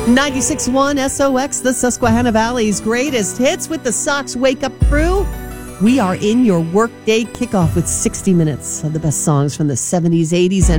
96.1 SOX, the Susquehanna Valley's greatest hits with the Sox Wake Up Crew. We are in your workday kickoff with 60 minutes of the best songs from the 70s, 80s, and